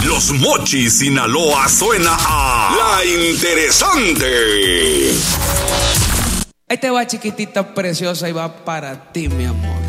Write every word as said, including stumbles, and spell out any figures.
Los Mochis, Sinaloa suena a La Interesante. Ahí te va, chiquitita preciosa, y va para ti, mi amor.